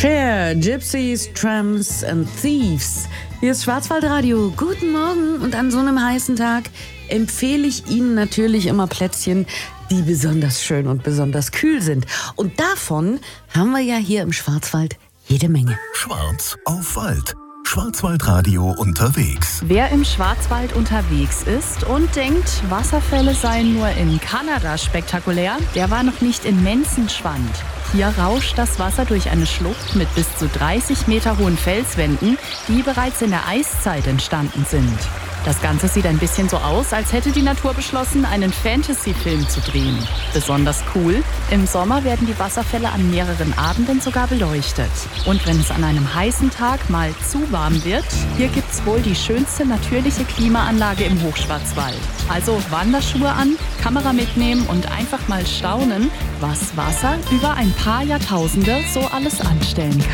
Cher, Gypsies, Tramps and Thieves. Hier ist Schwarzwaldradio. Guten Morgen. Und an so einem heißen Tag empfehle ich Ihnen natürlich immer Plätzchen, die besonders schön und besonders kühl sind. Und davon haben wir ja hier im Schwarzwald jede Menge. Schwarz auf Wald. Schwarzwaldradio unterwegs. Wer im Schwarzwald unterwegs ist und denkt, Wasserfälle seien nur in Kanada spektakulär, der war noch nicht in Menzenschwand. Hier rauscht das Wasser durch eine Schlucht mit bis zu 30 Meter hohen Felswänden, die bereits in der Eiszeit entstanden sind. Das Ganze sieht ein bisschen so aus, als hätte die Natur beschlossen, einen Fantasy-Film zu drehen. Besonders cool, im Sommer werden die Wasserfälle an mehreren Abenden sogar beleuchtet. Und wenn es an einem heißen Tag mal zu warm wird, hier gibt's wohl die schönste natürliche Klimaanlage im Hochschwarzwald. Also Wanderschuhe an, Kamera mitnehmen und einfach mal staunen, was Wasser über ein paar Jahrtausende so alles anstellen kann.